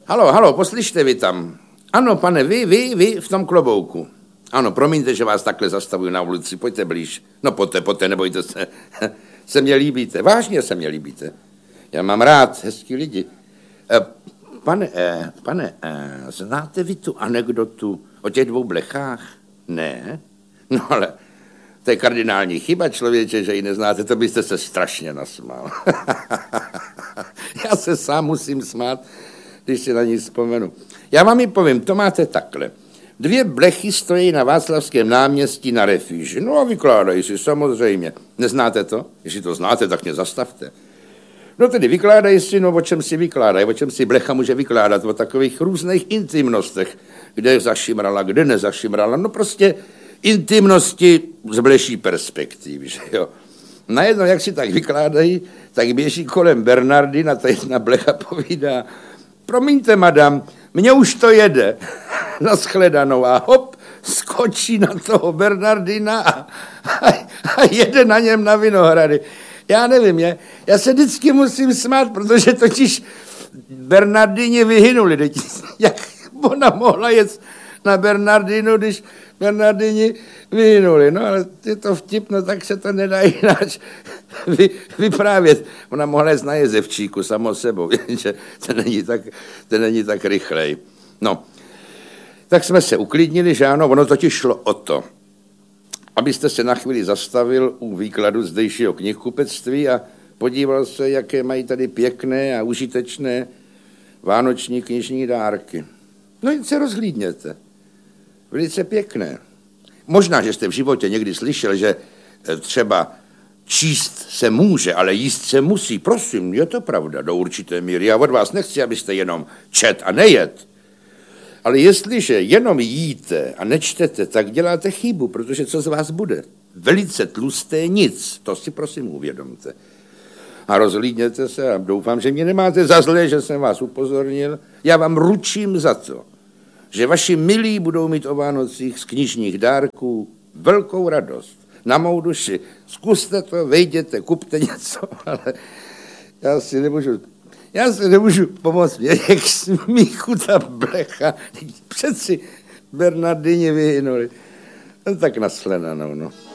Halo, poslyšte vy tam. Ano, pane, vy v tom klobouku. Ano, promiňte, že vás takhle zastavuju na ulici, pojďte blíž. No pojďte, nebojte se. Se mně líbíte, vážně se mně líbíte. Já mám rád hezký lidi. Pane, znáte vy tu anekdotu o těch dvou blechách? Ne? No ale to je kardinální chyba, člověče, že ji neznáte, to byste se strašně nasmál. Já se sám musím smát, když si na ní vzpomenu. Já vám ji povím, to máte takhle. Dvě blechy stojí na Václavském náměstí na Refuži. No a vykládají si, samozřejmě. Neznáte to? Jestli to znáte, tak mě zastavte. No tedy vykládají si, no o čem si vykládají, o čem si blecha může vykládat, o takových různých intimnostech, kde zašimrala, kde nezašimrala, no prostě intimnosti z bleší perspektivy, že jo. Najednou, jak si tak vykládají, tak běží kolem Bernardina, ta jedna blecha povídá, promiňte, madam, mně už to jede, nashledanou a hop, skočí na toho Bernardina a jede na něm na Vinohrady. Já nevím, já se vždycky musím smát, protože totiž Bernardině vyhynuli. Jak ona mohla jet na Bernardinu, když Bernardini vyhynuli. No ale je to vtipno, tak se to nedá jináč vyprávět. Ona mohla jet na Jezevčíku samo sebou, jenže to není tak rychlej. No, tak jsme se uklidnili, že ano, ono totiž šlo o to, abyste se na chvíli zastavil u výkladu zdejšího knihkupectví a podíval se, jaké mají tady pěkné a užitečné vánoční knižní dárky. No jen se rozhlídněte. Velice pěkné. Možná, že jste v životě někdy slyšel, že třeba číst se může, ale jíst se musí. Prosím, je to pravda do určité míry. Já od vás nechci, abyste jenom čet a nejet. Ale jestliže jenom jíte a nečtete, tak děláte chybu, protože co z vás bude? Velice tlusté nic, to si prosím uvědomte. A rozhlídněte se a doufám, že mě nemáte za zlé, že jsem vás upozornil. Já vám ručím za to, že vaši milí budou mít o Vánocích z knižních dárků velkou radost. Na mou duši. Zkuste to, vejděte, kupte něco, ale já si nemůžu pomoct, jak smíchu ta blecha. Přeci Bernardině vyhynuli. No tak nashledanou, no.